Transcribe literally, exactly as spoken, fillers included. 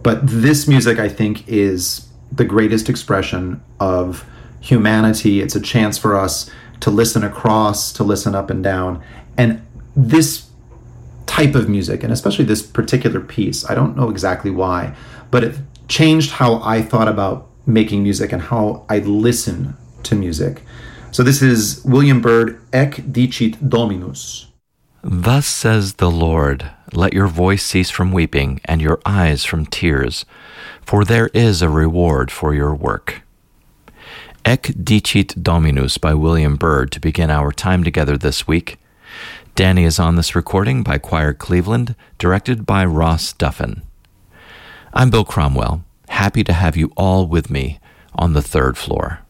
But this music, I think, is the greatest expression of humanity. It's a chance for us to listen across, to listen up and down. And this type of music, and especially this particular piece, I don't know exactly why, but it changed how I thought about making music and how I listen to music. So this is William Byrd, Ec dicit Dominus. Thus says the Lord, let your voice cease from weeping and your eyes from tears, for there is a reward for your work. Ec dicit Dominus by William Byrd to begin our time together this week. Danny is on this recording by Choir Cleveland, directed by Ross Duffin. I'm Bill Cromwell, happy to have you all with me on the third floor.